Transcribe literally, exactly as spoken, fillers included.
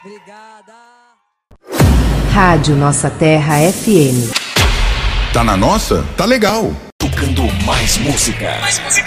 Obrigada. Rádio Nossa Terra F M. Tá na nossa? Tá legal. Tocando mais música. Mais música.